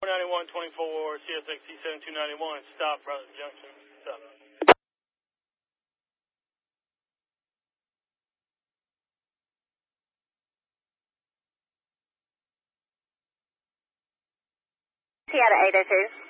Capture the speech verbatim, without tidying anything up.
four ninety-one twenty-four C S X C seven two ninety-one, stop Brother Junction. Stop. Seattle eight oh two.